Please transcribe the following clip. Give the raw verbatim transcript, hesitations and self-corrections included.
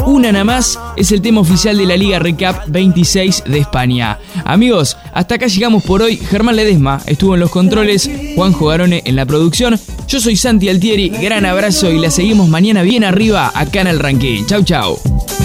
Una nada más es el tema oficial de la Liga Recap veintiséis de España. Amigos, hasta acá llegamos por hoy. Germán Ledesma estuvo en los controles, Juanjo Garone en la producción. Yo soy Santi Altieri, gran abrazo y la seguimos mañana bien arriba acá en el ranking. Chau, chau.